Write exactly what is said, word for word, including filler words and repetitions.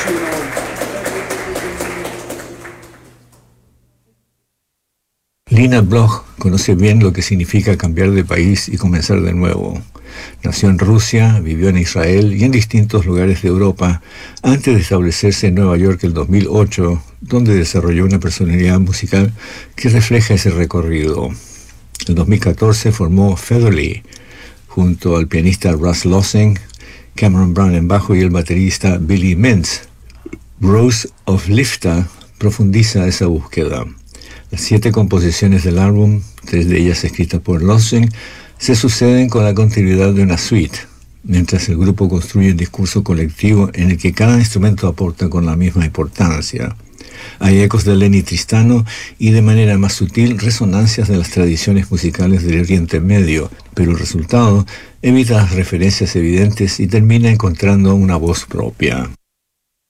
Lina Bloch conoce bien lo que significa cambiar de país y comenzar de nuevo. Nació en Rusia, vivió en Israel y en distintos lugares de Europa antes de establecerse en Nueva York en dos mil ocho, donde desarrolló una personalidad musical que refleja ese recorrido. En dos mil catorce formó Featherly, junto al pianista Russ Lossing, Cameron Brown en bajo y el baterista Billy Mintz. Rose of Lifta profundiza esa búsqueda. Las siete composiciones del álbum, tres de ellas escritas por Lossing, se suceden con la continuidad de una suite, mientras el grupo construye un discurso colectivo en el que cada instrumento aporta con la misma importancia. Hay ecos de Lenny Tristano y, de manera más sutil, resonancias de las tradiciones musicales del Oriente Medio, pero el resultado evita las referencias evidentes y termina encontrando una voz propia.